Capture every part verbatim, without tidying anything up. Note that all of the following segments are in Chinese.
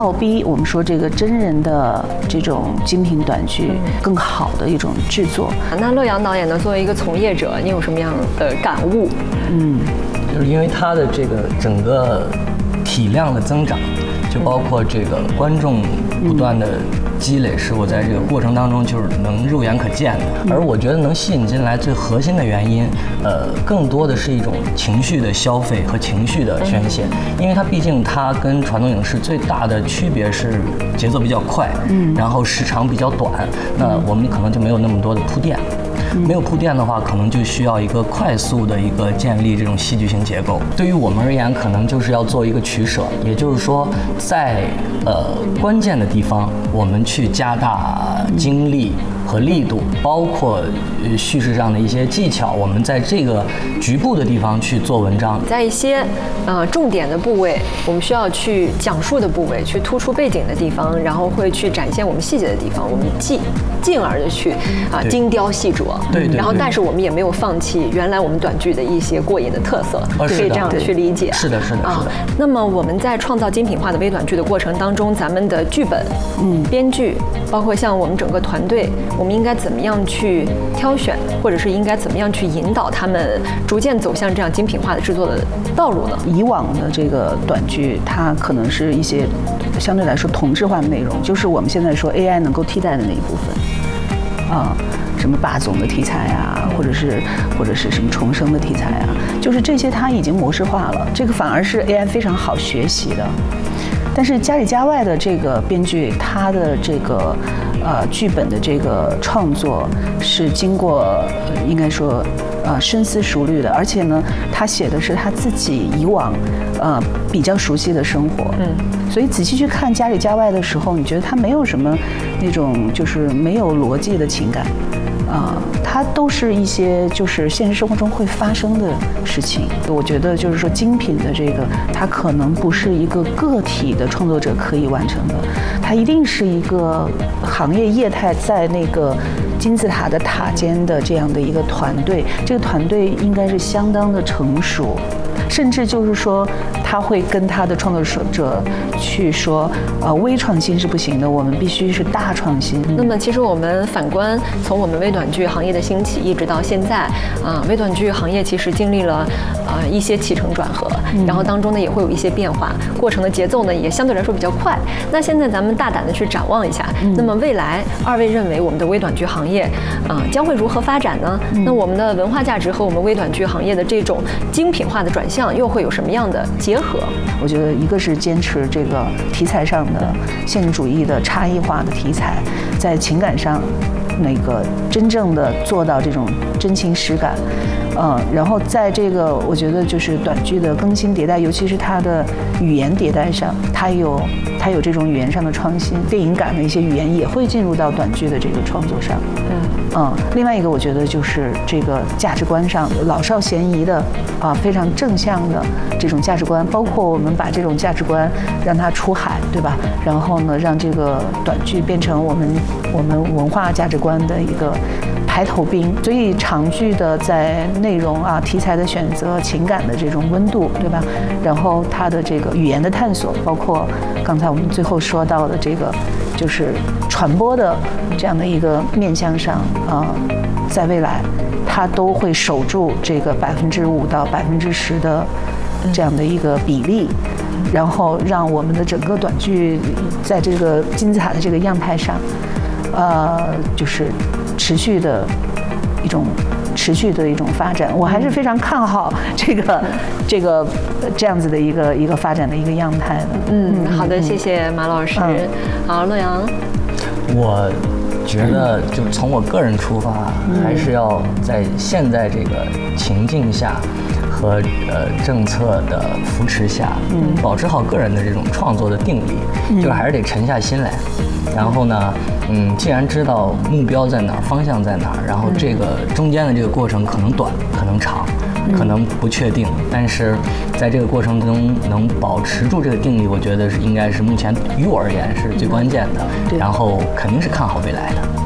倒逼我们说这个真人的这种精品短剧更好的一种制作。 那乐阳导演呢，作为一个从业者，你有什么样的感悟？ 嗯，就是因为他的这个整个体量的增长，就包括这个观众不断的积累，是我在这个过程当中就是能肉眼可见的。而我觉得能吸引进来最核心的原因，呃，更多的是一种情绪的消费和情绪的宣泄。因为它毕竟它跟传统影视最大的区别是节奏比较快，嗯，然后时长比较短，那我们可能就没有那么多的铺垫。没有铺垫的话，可能就需要一个快速的一个建立这种戏剧性结构。对于我们而言，可能就是要做一个取舍，也就是说，在呃关键的地方，我们去加大精力和力度，包括呃叙事上的一些技巧，我们在这个局部的地方去做文章。在一些呃重点的部位，我们需要去讲述的部位，去突出背景的地方，然后会去展现我们细节的地方，我们进进而的去啊、呃、精雕细琢。 对, 对, 对。 然后，但是我们也没有放弃原来我们短剧的一些过瘾的特色， 哦、 可以这样去理解。 是的，是的，是的。啊， 那么我们在创造精品化的微短剧的过程当中，咱们的剧本、嗯，编剧，包括像我们整个团队，我们应该怎么样去挑选，或者是应该怎么样去引导他们逐渐走向这样精品化的制作的道路呢？ 以往的这个短剧，它可能是一些相对来说同质化的内容，就是我们现在说 A I 能够替代的那一部分，啊。什么霸总的题材啊，或者是或者是什么重生的题材啊，就是这些它已经模式化了，这个反而是 A I 非常好学习的。但是家里家外的这个编剧，他的这个呃剧本的这个创作是经过应该说呃深思熟虑的，而且呢，他写的是他自己以往呃比较熟悉的生活，嗯，所以仔细去看家里家外的时候，你觉得他没有什么那种就是没有逻辑的情感。啊、呃，它都是一些就是现实生活中会发生的事情。我觉得就是说，精品的这个，它可能不是一个个体的创作者可以完成的，它一定是一个行业业态在那个金字塔的塔尖的这样的一个团队。这个团队应该是相当的成熟，甚至就是说，他会跟他的创作者去说，呃，微创新是不行的，我们必须是大创新。 那么，其实我们反观从我们微短剧行业的兴起一直到现在，啊、呃，微短剧行业其实经历了呃一些起承转合，嗯、然后当中呢也会有一些变化，过程的节奏呢也相对来说比较快。那现在咱们大胆的去展望一下，嗯、那么未来二位认为我们的微短剧行业啊、呃、将会如何发展呢？嗯、那我们的文化价值和我们微短剧行业的这种精品化的转向又会有什么样的结合？ 我觉得一个是坚持这个题材上的现实主义的差异化的题材，在情感上那个真正的做到这种真情实感，嗯，然后在这个我觉得就是短剧的更新迭代，尤其是它的语言迭代上，它有它有这种语言上的创新，电影感的一些语言也会进入到短剧的这个创作上。嗯嗯，另外一个我觉得就是这个价值观上老少咸宜的啊，非常正向的这种价值观，包括我们把这种价值观让它出海，对吧？然后呢，让这个短剧变成我们我们文化价值观的一个排头兵。所以长剧的在内容啊、题材的选择、情感的这种温度，对吧？然后它的这个语言的探索，包括刚才我们最后说到的这个，就是传播的这样的一个面向上啊、呃，在未来，它都会守住这个百分之五到百分之十的这样的一个比例。然后让我们的整个短剧在这个金字塔的这个样态上，呃，就是持续的一种持续的一种发展。我还是非常看好这个这个这样子的一个一个发展的一个样态的。 嗯，好的，谢谢马老师。嗯、好，乐阳， 我觉得就从我个人出发，嗯、还是要在现在这个情境下。和呃政策的扶持下，嗯，保持好个人的这种创作的定力，嗯、就是还是得沉下心来。然后呢，嗯，既然知道目标在哪儿，方向在哪儿，然后这个中间的这个过程可能短，可能长，嗯、可能不确定，但是在这个过程中能保持住这个定力，我觉得是应该是目前于我而言是最关键的。嗯、然后肯定是看好未来的。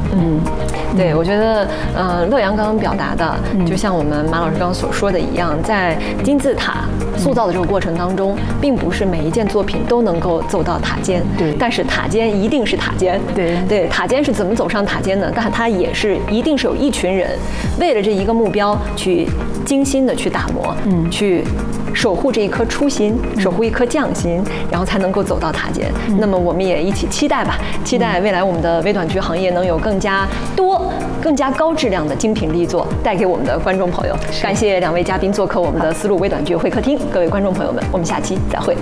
嗯，对，我觉得，呃，乐阳刚刚表达的，就像我们马老师刚刚所说的一样，在金字塔塑造的这个过程当中，并不是每一件作品都能够走到塔尖， 对， 但是塔尖一定是塔尖， 对对，塔尖是怎么走上塔尖呢？但它也是一定是有一群人为了这一个目标去精心的去打磨，嗯，去守护这一颗初心，守护一颗匠心，然后才能够走到塔尖。嗯、那么我们也一起期待吧，期待未来我们的微短剧行业能有更加多、更加高质量的精品力作带给我们的观众朋友。感谢两位嘉宾做客我们的丝路微短剧会客厅，各位观众朋友们，我们下期再会。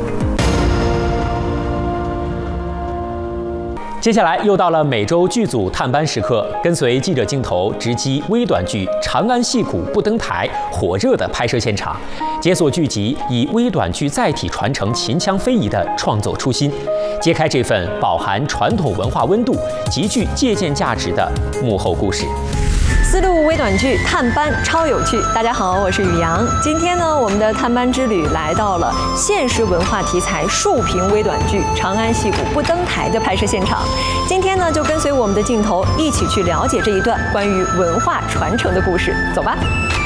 接下来又到了每周剧组探班时刻，跟随记者镜头直击微短剧《长安戏骨不登台》火热的拍摄现场，解锁剧集以微短剧载体传承秦腔非遗的创作初心，揭开这份饱含传统文化温度、极具借鉴价值的幕后故事。 丝路微短剧探班超有趣，大家好，我是雨阳。今天呢，我们的探班之旅来到了现实文化题材竖屏微短剧《长安戏骨不登台》的拍摄现场。今天呢，就跟随我们的镜头一起去了解这一段关于文化传承的故事，走吧。